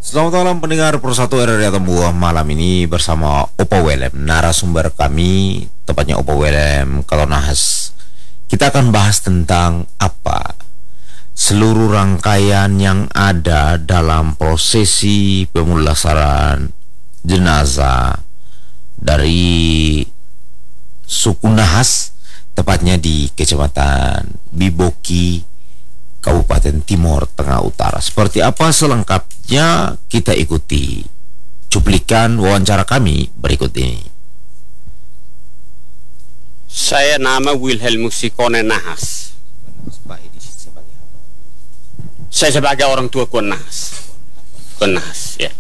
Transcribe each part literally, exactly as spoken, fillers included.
Selamat malam pendengar Persatu R R I Atambuah. Malam ini bersama Opa Welem, narasumber kami, tepatnya Opa Welem kalau nahas. Kita akan bahas tentang apa? Seluruh rangkaian yang ada dalam prosesi pemulasaran jenazah dari suku Nahas, tepatnya di Kecamatan Biboki, Kabupaten Timur Tengah Utara. Seperti apa selengkapnya kita ikuti cuplikan wawancara kami berikut ini. Saya nama Wilhelmus Sikone Nahas. Saya sebagai orang tua Kuan Nahas. Kuan Nahas, ya.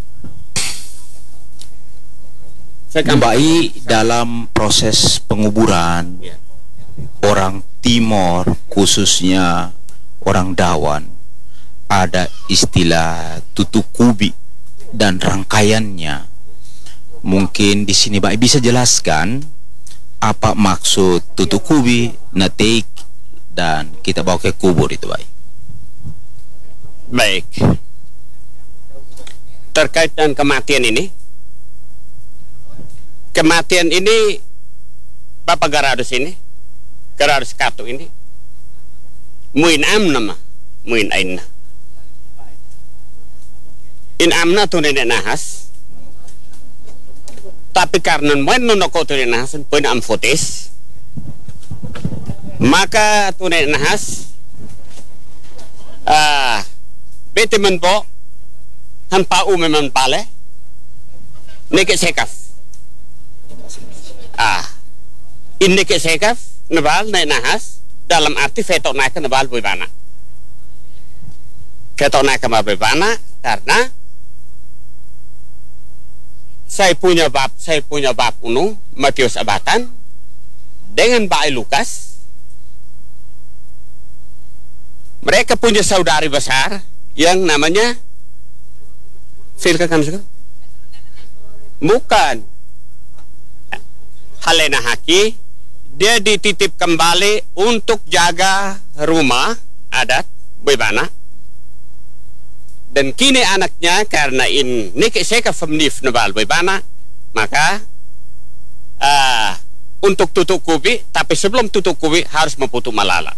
Saya Kembali dalam proses penguburan ya. orang Timor, khususnya orang Dawan, ada istilah tutukubi dan rangkaiannya. Mungkin di sini Pak bisa jelaskan apa maksud tutukubi, nateik, dan kita bawa ke kubur itu, Pak. Baik. Terkait dengan kematian ini, kematian ini Bapak Garadus ini, Garadus Katu ini, muin am nama, muin aina. In amna tu nenek Nahas, tapi karena muin nonoko tu nenek Nahas, pun am fotis, maka tu nenek Nahas, ah, bete menpo, hanpa u memang pale, neket sekaf. Ah, ini ke sekaf nebal naik Nahas dalam arti fetok naik ke nebal bebana. Fetok naik ke bebana karena saya punya bab, saya punya bab unu Matius Abatan dengan Pak Lukas. Mereka punya saudari besar yang namanya Silka kan suka? Bukan. Halena Haki, dia dititip kembali untuk jaga rumah adat bebana. Dan kini anaknya karena in nikah seka femnif nebal bebana, maka uh, untuk tutup kubi, tapi sebelum tutup kubi harus memputu malala.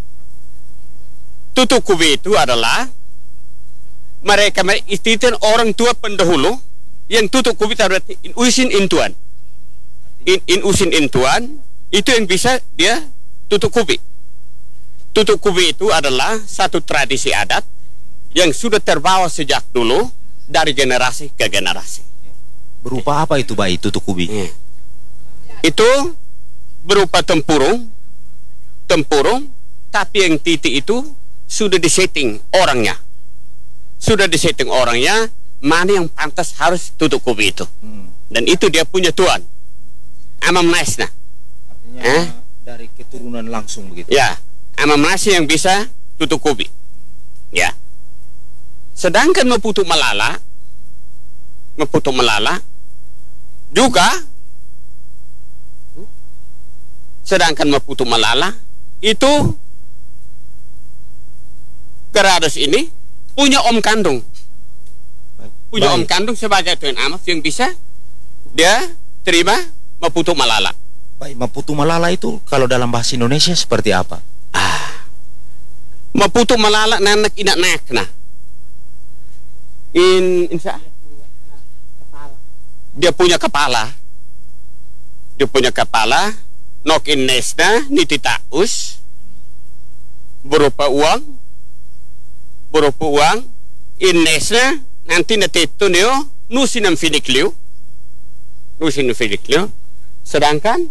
Tutup kubi itu adalah mereka istitin orang tua pendahulu yang tutup kubi terhadap usin intuan. In, in usin intuan itu yang bisa dia tutup kubi. Tutup kubi itu adalah satu tradisi adat yang sudah terbawa sejak dulu dari generasi ke generasi. Berupa apa itu, Pak, tutup kubi? Hmm. Itu berupa tempurung, tempurung, tapi yang titik itu sudah disetting orangnya, sudah disetting orangnya mana yang pantas harus tutup kubi itu, hmm. Dan itu dia punya tuan. Amam Nasna. Artinya eh? dari keturunan langsung begitu. Ya, Amam Nasna yang bisa tutup kubi. Ya. Sedangkan Maputu Malala, Maputu Malala juga, sedangkan Maputu Malala itu Garadus ini punya om kandung, punya Baik. om kandung sebagai tuan amaf yang bisa dia terima Maputu Malala. Baik, Maputu Malala itu kalau dalam bahasa Indonesia seperti apa? Ah, Maputu Malala nanak inak nak nah. In, insya dia punya kepala, dia punya kepala, nok inesna nititaus berupa uang, berupa uang, inesna nanti natitu neo nusinam finikliu, nusinam finikliu. Sedangkan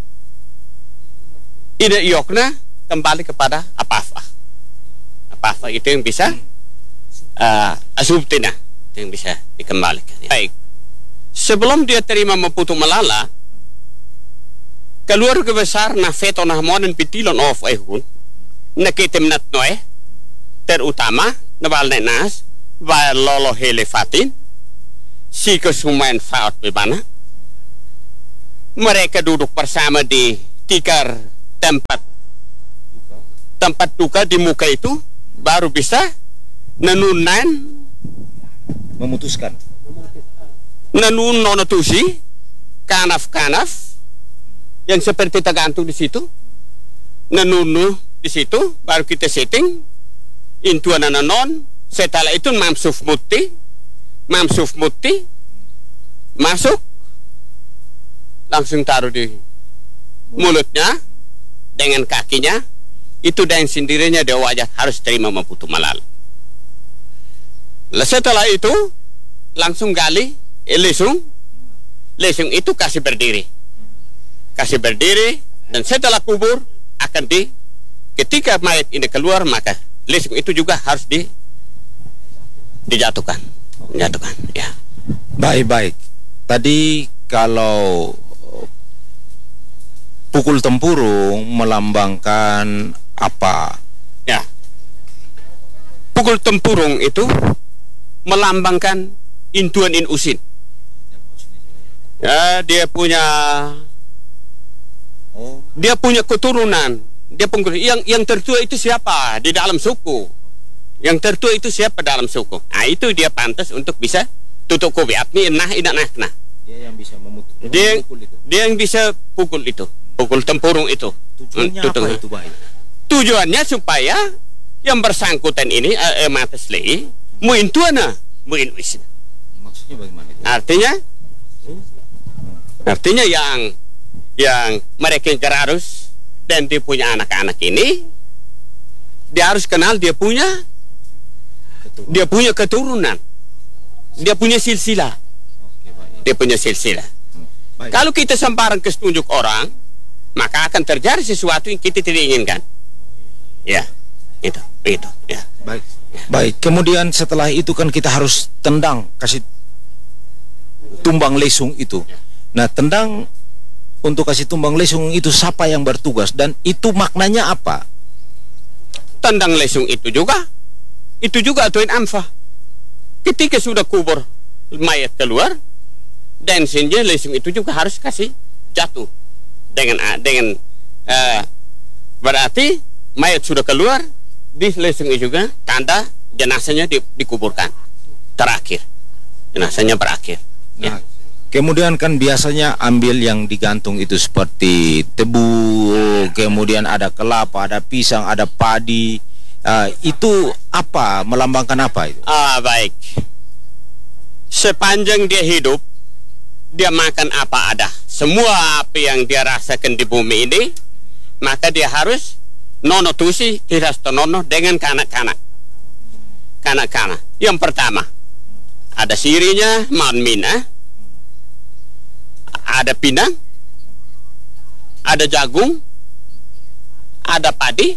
ide iokna kembali kepada apa-apa, apa-apa itu yang bisa uh, asubtina, itu yang bisa dikembalikan. Ya. Baik, sebelum dia terima Maputu Malala, keluarga besar na feto na moden pitilon of ehun nakitim nat noe terutama nabal nas ba lolo hele fatin si kesumain faat bebana. Mereka duduk bersama di tikar tempat tempat duka di muka itu, baru bisa nenunan Memutuskan. Nanun nono tusi, kanaf-kanaf, yang seperti tergantung di situ. Nanunu di situ, baru kita setting. Intuan nanon, setelah itu mamsuf muti, mamsuf muti, masuk, langsung taruh di mulutnya, dengan kakinya, itu dengan sendirinya dia wajah harus terima memputu malal. Setelah itu, langsung gali, eh, lesung, lesung itu kasih berdiri, kasih berdiri, dan setelah kubur, akan di, ketika mayat ini keluar, maka lesung itu juga harus di, dijatuhkan, dijatuhkan, ya. Baik-baik. Tadi kalau pukul tempurung melambangkan apa? Ya. Pukul tempurung itu melambangkan intuan in usin. Ya, dia punya Oh, dia punya keturunan. Dia punya, yang yang tertua itu siapa di dalam suku? Yang tertua itu siapa dalam suku? Nah, itu dia pantas untuk bisa tutup kopi atmi nah inak nah nah. dia yang bisa memutus. Dia memukul itu. dia yang bisa pukul itu, pukul tempurung itu. Tujuannya Tutup. apa itu, baik? Tujuannya supaya yang bersangkutan ini eh, eh, matasli muin tuana muin wisna. Maksudnya bagaimana itu? Artinya artinya yang yang mereka yang harus dan dia punya anak-anak ini dia harus kenal dia punya Keturunan. dia punya keturunan, dia punya silsilah, Oke, baik. dia punya silsilah. Baik. Kalau kita sembarang kesetunjuk orang, maka akan terjadi sesuatu yang kita tidak inginkan. Ya, itu, itu, ya. Baik. Baik, kemudian setelah itu kan kita harus tendang, kasih tumbang lesung itu. Nah, tendang untuk kasih tumbang lesung itu siapa yang bertugas dan itu maknanya apa? Tendang lesung itu juga, itu juga atuin amfah. Ketika sudah kubur mayat keluar, dan senja lesung itu juga harus kasih jatuh dengan dengan uh, berarti mayat sudah keluar di lesung itu juga tanda jenazahnya di, dikuburkan terakhir, jenazahnya berakhir. Nah, Ya. kemudian kan biasanya ambil yang digantung itu seperti tebu, kemudian ada kelapa, ada pisang, ada padi. Uh, itu apa? Melambangkan apa itu? Ah, baik. Sepanjang dia hidup, dia makan apa ada. Semua apa yang dia rasakan di bumi ini, maka dia harus nono tusi tidak nono dengan kanak-kanak. Kanak-kanak. Yang pertama, ada sirinya, manmina, ada pinang, ada jagung, ada padi,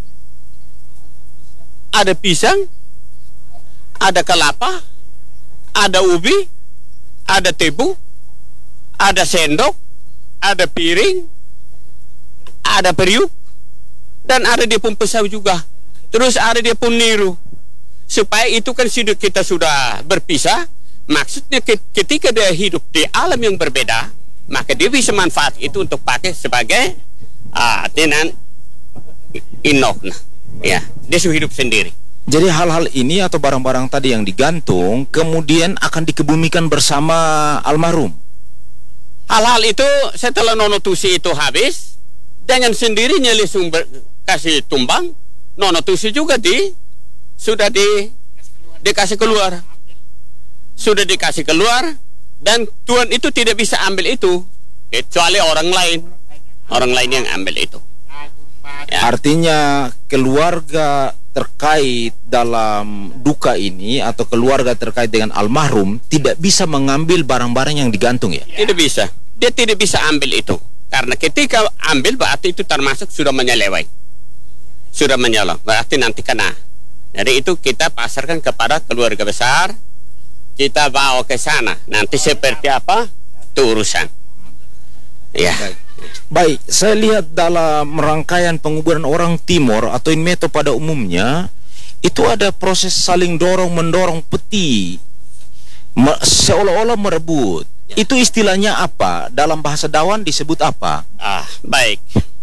ada pisang, ada kelapa, ada ubi, ada tebu, ada sendok, ada piring, ada periuk, dan ada dia pun pesau juga. Terus ada dia pun niru. Supaya itu kan sudah kita sudah berpisah. Maksudnya ketika dia hidup di alam yang berbeda, maka dia bisa manfaat itu untuk pakai sebagai uh, tenan inok. Nah, ya, dia sudah hidup sendiri. Jadi hal-hal ini atau barang-barang tadi yang digantung kemudian akan dikebumikan bersama almarhum. Hal-hal itu setelah nono tusi itu habis, dengan sendirinya langsung ber, kasih tumbang, nono tusi juga di sudah di dikasih keluar, sudah dikasih keluar, dan Tuhan itu tidak bisa ambil itu kecuali orang lain, orang lain yang ambil itu. Ya. Artinya keluarga terkait dalam duka ini atau keluarga terkait dengan almarhum tidak bisa mengambil barang-barang yang digantung ya? Tidak bisa. Dia tidak bisa ambil itu. Karena ketika ambil berarti itu termasuk sudah menyelewai. Sudah menyolong. Berarti nanti kena. Jadi itu kita pasarkan kepada keluarga besar. Kita bawa ke sana. Nanti seperti apa? Itu urusan. Ya. Baik. Baik, saya lihat dalam rangkaian penguburan orang Timor atau Inmeto pada umumnya itu ada proses saling dorong mendorong peti me- seolah-olah merebut. Ya. Itu istilahnya apa? Dalam bahasa Dawan disebut apa? Ah, baik.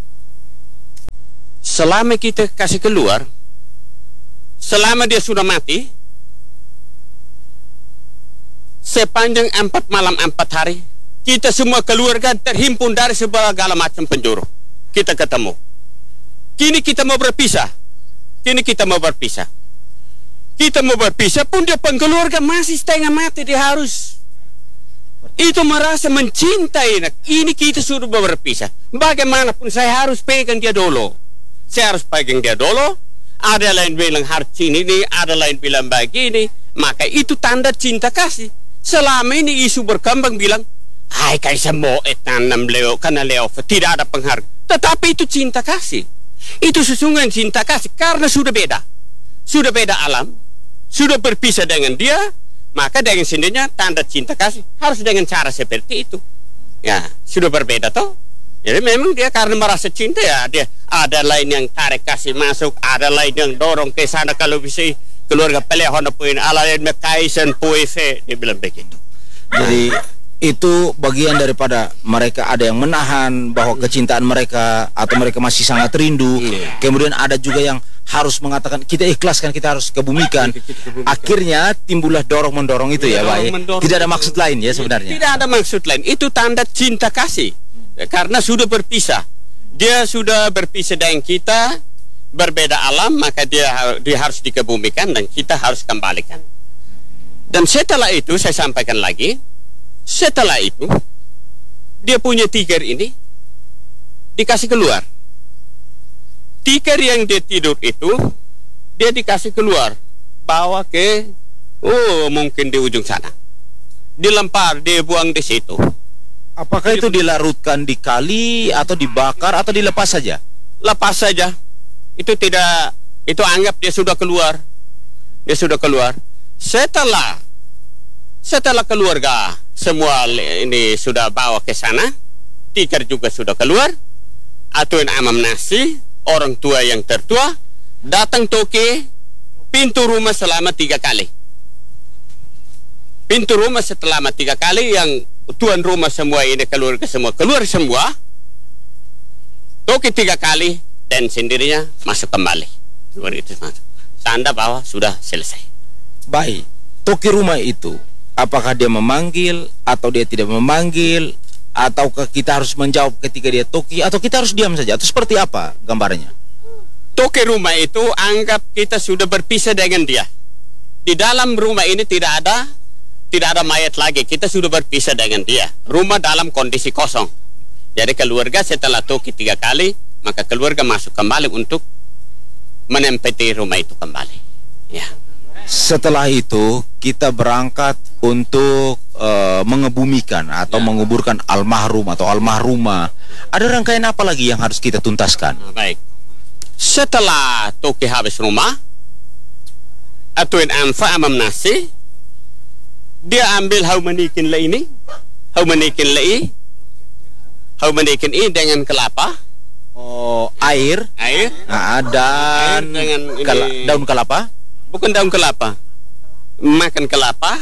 Selama kita kasih keluar, selama dia sudah mati, sepanjang empat malam empat hari, kita semua keluarga terhimpun dari segala macam penjuru. Kita ketemu. Kini kita mau berpisah. Kini kita mau berpisah. Kita mau berpisah pun dia keluarga masih setengah mati, dia harus itu merasa mencintai. Ini kita sudah berpisah. Bagaimanapun saya harus pegang dia dulu. Saya harus pegang dia dulu. Ada lain bilang harus ini, ada lain bilang begini. Maka itu tanda cinta kasih. Selama ini isu berkembang bilang, "Hai kaisa mo etanam leo karena leo tidak ada penghargaan." Tetapi itu cinta kasih. Itu sesungguhnya cinta kasih karena sudah beda. Sudah beda alam, sudah berpisah dengan dia, maka dengan sendirinya tanda cinta kasih harus dengan cara seperti itu. Ya, sudah berbeda toh. Jadi memang dia karena merasa cinta ya, dia ada lain yang tarik kasih masuk, ada lain yang dorong ke sana kalau bisa keluarga pelehon poin, ala lain mekaisan poese, dia bilang begitu. Jadi itu bagian daripada mereka ada yang menahan bahwa kecintaan mereka atau mereka masih sangat rindu. Yeah. Kemudian ada juga yang harus mengatakan kita ikhlaskan, kita harus kebumikan. Akhirnya timbullah dorong mendorong itu ya, Pak. Tidak ada maksud lain ya sebenarnya. Tidak ada maksud lain. Itu tanda cinta kasih. Karena sudah berpisah. Dia sudah berpisah dengan kita, berbeda alam, maka dia dia harus dikebumikan dan kita harus kembalikan. Dan setelah itu saya sampaikan lagi, setelah itu dia punya tikar ini dikasih keluar. Tikar yang dia tidur itu dia dikasih keluar, bawa ke oh mungkin di ujung sana, dilempar, dia buang di situ. Apakah itu dilarutkan di kali atau dibakar atau dilepas saja? Lepas saja. Itu tidak, itu anggap dia sudah keluar. Dia sudah keluar. Setelah setelah keluarga semua ini sudah bawa ke sana, tikar juga sudah keluar, atuin amam nasi, orang tua yang tertua datang toke pintu rumah selama tiga kali. Pintu rumah selama tiga kali, yang tuan rumah semua ini keluarga semua keluar semua, toke tiga kali dan sendirinya masuk kembali. Luar itu masuk. Tanda bahwa sudah selesai. Baik, toke rumah itu apakah dia memanggil atau dia tidak memanggil, ataukah kita harus menjawab ketika dia toki, atau kita harus diam saja, atau seperti apa gambarnya? Toki rumah itu anggap kita sudah berpisah dengan dia. Di dalam rumah ini tidak ada tidak ada mayat lagi, kita sudah berpisah dengan dia. Rumah dalam kondisi kosong. Jadi keluarga setelah toki tiga kali, maka keluarga masuk kembali untuk menempati rumah itu kembali. Ya. Setelah itu kita berangkat untuk uh, mengebumikan atau ya. menguburkan almarhum atau almarhumah. Ada rangkaian apa lagi yang harus kita tuntaskan? Nah, baik. Setelah toki habis rumah, atuin amfa amam nasi, dia ambil hau manikin le ini, hau manikin le i, hau manikin i dengan kelapa. Oh, air, air, nah, dan air dengan kala, ini, daun kelapa. Bukan daun kelapa, makan kelapa,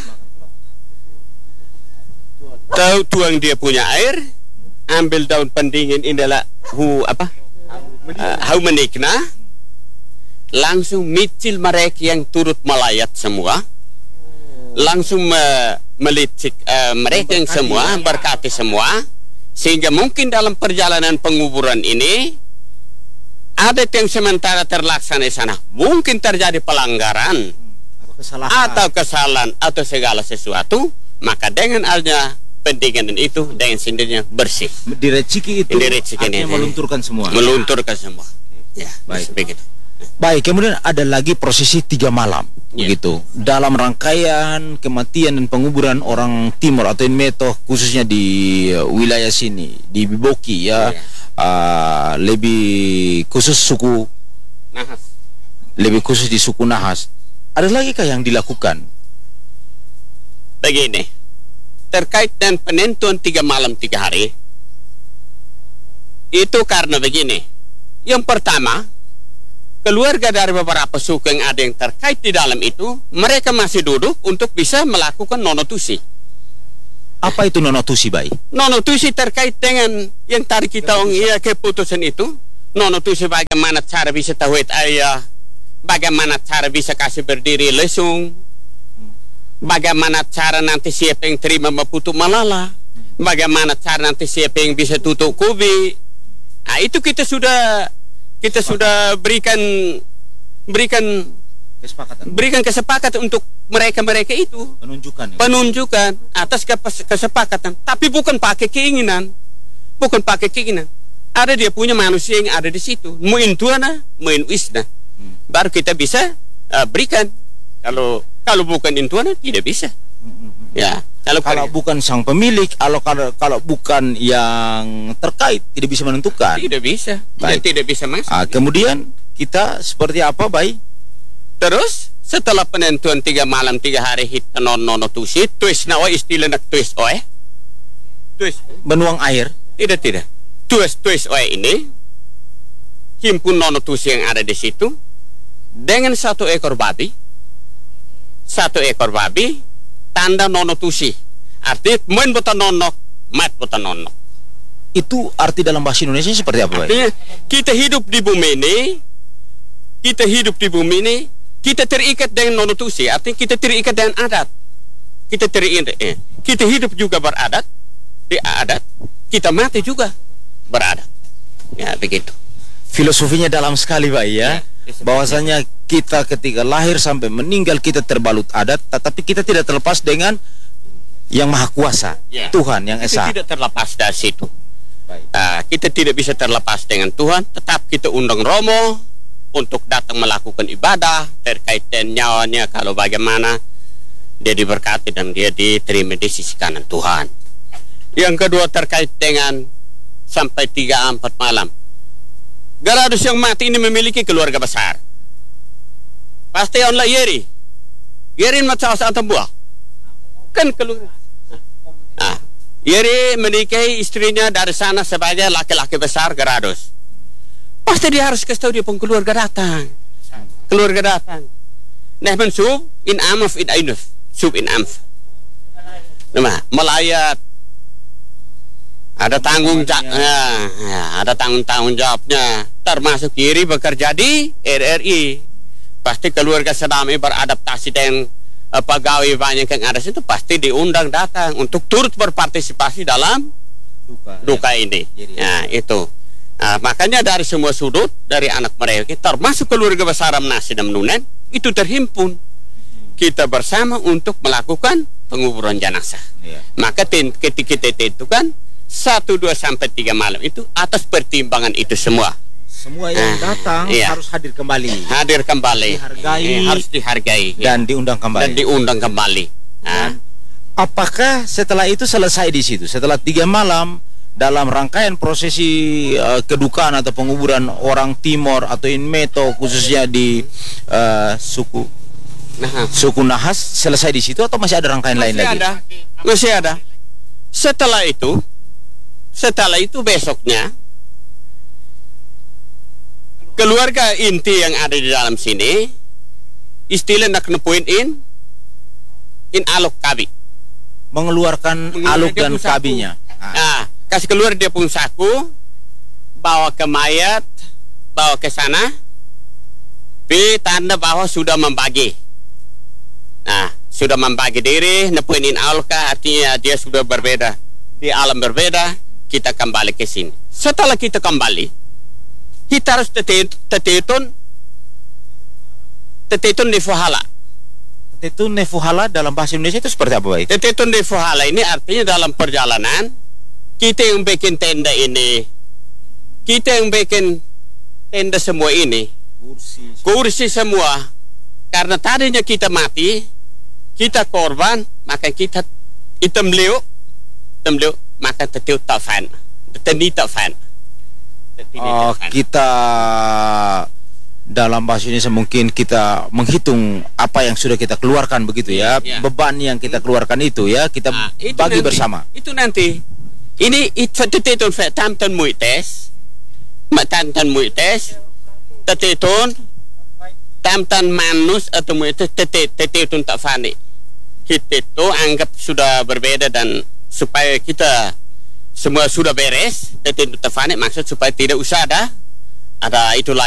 tahu tuang dia punya air, ambil daun pendingin inilah hu apa, uh, hau menikna, langsung micil mereka yang turut melayat semua, langsung me, melicik uh, mereka yang semua berkati semua, sehingga mungkin dalam perjalanan penguburan ini ada yang sementara terlaksana di sana, mungkin terjadi pelanggaran atau kesalahan atau kesalahan atau segala sesuatu, maka dengan adanya pendinginan itu dengan sendirinya bersih. Direciki itu Direciki artinya ini, melunturkan semua. Melunturkan semua. Ya, baik. Begitu. Baik, kemudian ada lagi prosesi tiga malam, ya. begitu. Dalam rangkaian kematian dan penguburan orang Timur atau Inmeto, khususnya di uh, wilayah sini, di Biboki ya. ya. Uh, lebih khusus suku Nahas, lebih khusus di suku Nahas. Ada lagi kah yang dilakukan? Begini, terkait dengan penentuan tiga malam tiga hari, itu karena begini. Yang pertama, keluarga dari beberapa suku yang ada yang terkait di dalam itu, mereka masih duduk untuk bisa melakukan nonotusi. Apa itu nonotusi, Bay? Nonotusi terkait dengan yang tadi kita iya keputusan itu. Nonotusi bagaimana cara bisa tauhid ayah, bagaimana cara bisa kasih berdiri lesung, bagaimana cara nanti siapa yang terima Maputo Malala, bagaimana cara nanti siapa yang bisa tutup Kobe. Nah, itu kita sudah kita sudah berikan berikan Kesepakatan. berikan kesepakatan untuk mereka-mereka itu. Penunjukan. Ya? Penunjukan atas kepas- kesepakatan, tapi bukan pakai keinginan, bukan pakai keinginan. Ada dia punya manusia yang ada di situ. Muin tuana, muin wisna. Hmm. Baru kita bisa uh, berikan. Kalau kalau bukan intuana tidak bisa. Hmm. Ya, kalau Kalau kalian- bukan sang pemilik, kalau kalau kalau bukan yang terkait tidak bisa menentukan. tidak bisa, Baik. dan tidak bisa masuk. Ah, kemudian kita seperti apa, Bay? Terus setelah penentuan tiga malam tiga hari hit non nono tusi twist nawa istilah nak twist oe twist Benuang air. tidak tidak twist twist oe ini himpun nono tusi yang ada di situ dengan satu ekor babi satu ekor babi tanda nono tusi artinya men botan nonok mat botan nonok. Itu arti dalam bahasa Indonesia seperti apa, Bay? Artinya kita hidup di bumi ini kita hidup di bumi ini kita terikat dengan nono tusi, artinya kita terikat dengan adat. Kita terikat, eh, kita hidup juga beradat, di adat, kita mati juga beradat. Ya begitu. Filosofinya dalam sekali, Bay, ya. Ya, Bahwasanya kita ketika lahir sampai meninggal kita terbalut adat, tetapi kita tidak terlepas dengan yang Maha Kuasa, Ya. Tuhan yang Kita Esa. tidak terlepas dari situ. Baik. Nah, kita tidak bisa terlepas dengan Tuhan, tetap kita undang Romo untuk datang melakukan ibadah terkait dengan nyawanya, kalau bagaimana dia diberkati dan dia diterima di sisi kanan Tuhan. Yang kedua terkait dengan sampai tiga empat malam. Garados yang mati ini memiliki keluarga besar. Pasti onlah Yeri. Yeri macam saat buah. Kan keluarga. Nah, Yeri menikahi istrinya dari sana sebagai laki-laki besar Garados. Pasti dia harus kasih tahu dia pun keluarga datang. Keluarga datang. Nah, mensub in amaf in ainuf. Sub in amf. Nama melayat. Ada tanggung jawab, ya, ya, ada tanggung tanggung jawabnya. Termasuk Yeri bekerja di R R I. Pasti keluarga sedami beradaptasi dengan uh, pegawai banyak yang ada situ, pasti diundang datang untuk turut berpartisipasi dalam Duka, duka ini. Jadi, Nah, itu. Nah, makanya dari semua sudut, dari anak mereka, termasuk keluarga besar Amnasi dan Menunen, itu terhimpun. Kita bersama untuk melakukan penguburan jenazah. ya. Maka ten- ketika kita tentukan satu, dua sampai tiga malam itu atas pertimbangan itu semua. Semua yang Ah, datang iya. harus hadir kembali Hadir kembali. Dihargai. Eh, harus dihargai. dan diundang dan kembali. diundang kembali. Nah, Apakah setelah itu selesai di situ? Setelah tiga malam dalam rangkaian prosesi uh, kedukaan atau penguburan orang Timor atau Inmeto khususnya di uh, suku nah. suku Nahas selesai di situ atau masih ada rangkaian lain Masih lagi? ada, masih ada. Setelah itu, setelah itu besoknya keluarga inti yang ada di dalam sini istilah nak nepuin in in alok kabi. Mengeluarkan Mengeluarkan aluk dia dan pun saku. kabinya. Ah, Nah, kasih keluar dia pun saku, bawa ke mayat, bawa ke sana, P tanda bahwa sudah membagi. Nah, sudah membagi diri, nepuin in alka, artinya dia sudah berbeda di alam berbeda. Kita kembali ke sini. Setelah kita kembali, kita harus tetetun, tetetun di fuhala. itu nefuhala dalam bahasa Indonesia itu seperti apa, baik? Tetetun di fuhala ini artinya dalam perjalanan kita yang bikin tenda ini, kita yang bikin tenda semua ini, Kursi. kursi semua, karena tadinya kita mati, kita korban, maka kita hitam liu, hitam liu, maka tetiu tafan, teteni tafan. Oh, kita dalam bahasa Indonesia mungkin kita menghitung apa yang sudah kita keluarkan begitu ya, Ya. beban yang kita keluarkan itu ya, kita Nah, itu bagi nanti, bersama. Itu nanti. Ini itu tetetun fe tamtan muites. Ma tamtan muites. Tetetun tamtan manus atau muites tetet tetetun tak fani. Kita itu anggap sudah berbeda dan supaya kita semua sudah beres, tetetun tak fani maksud supaya tidak usah ada ada itulah